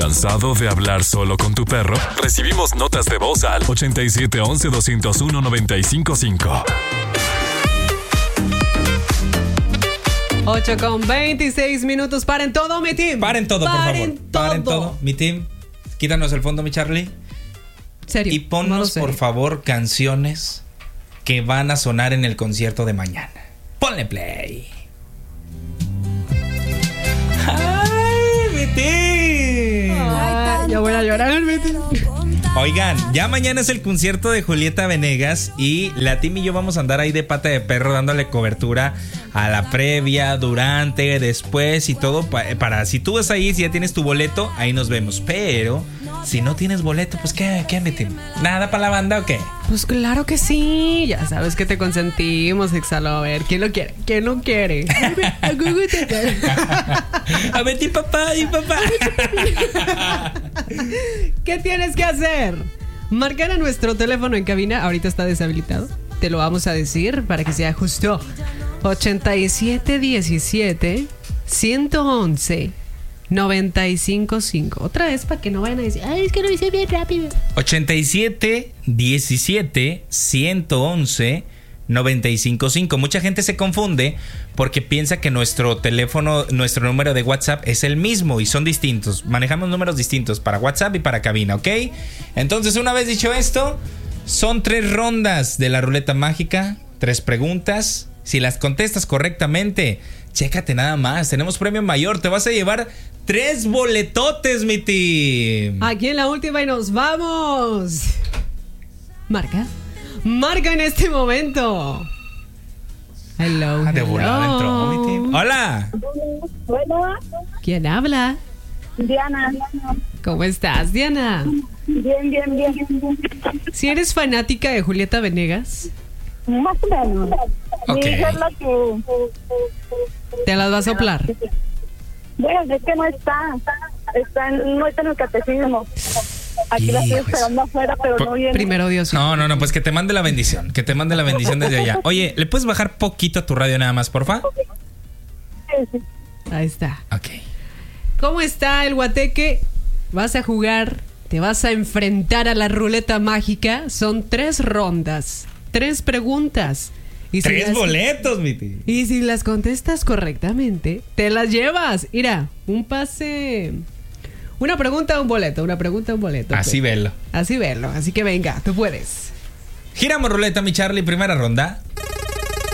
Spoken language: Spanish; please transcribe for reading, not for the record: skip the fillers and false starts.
¿Cansado de hablar solo con tu perro? Recibimos notas de voz al 8711-201-955. 8:26. Paren todo, mi team. Paren todo, por favor. Paren todo, mi team. Quítanos el fondo, mi Charlie. ¿Serio? Y ponnos, por favor, canciones que van a sonar en el concierto de mañana. Ponle play. ¡Ay, mi team! Ya voy a llorar, mi team. Oigan, ya mañana es el concierto de Julieta Venegas y la Tim y yo vamos a andar ahí de pata de perro dándole cobertura a la previa, durante, después y todo para si tú vas ahí, si ya tienes tu boleto, ahí nos vemos. Pero si no tienes boleto, pues ¿qué Tim? ¿Nada para la banda o qué? Pues claro que sí, ya sabes que te consentimos, Exalo. A ver, ¿quién lo quiere? ¿Quién no quiere? A ver, papá. ¿Qué tienes que hacer? Marcar a nuestro teléfono en cabina. Ahorita está deshabilitado. Te lo vamos a decir para que sea justo. 8717-111-955. Otra vez para que no vayan a decir, ay, es que lo hice bien rápido. 8717-111-955. Mucha gente se confunde porque piensa que nuestro teléfono, nuestro número de WhatsApp es el mismo y son distintos. Manejamos números distintos para WhatsApp y para cabina, ¿ok? Entonces, una vez dicho esto, son 3 rondas de la ruleta mágica, 3 preguntas. Si las contestas correctamente, chécate nada más, tenemos premio mayor, te vas a llevar 3 boletotes, mi team. Aquí en la última y nos vamos. Marca en este momento. Hello. De volada entró, mi team. Hola. Bueno. ¿Quién habla? Diana. ¿Cómo estás, Diana? Bien. Si eres fanática de Julieta Venegas, Más o menos. Ok. Mi hija es la que... te las va a soplar. Bueno, es que no está en el catecismo. Aquí la estoy esperando afuera, pero no viene. Primero Dios. No, pues que te mande la bendición. Que te mande la bendición desde allá. Oye, ¿le puedes bajar poquito a tu radio nada más, porfa? Sí. Ahí está. Ok. ¿Cómo está el guateque? Vas a jugar, te vas a enfrentar a la ruleta mágica. Son 3 rondas, 3 preguntas. Y 3 boletos, mi tío. Y si las contestas correctamente, te las llevas. Mira, un pase. Una pregunta, un boleto. Así pues. velo. Así verlo. Así que venga, tú puedes. Giramos ruleta, mi Charlie. Primera ronda.